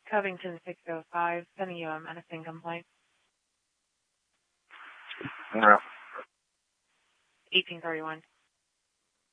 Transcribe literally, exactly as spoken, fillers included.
Covington six oh five, sending you a menacing complaint. Yeah. eighteen thirty-one.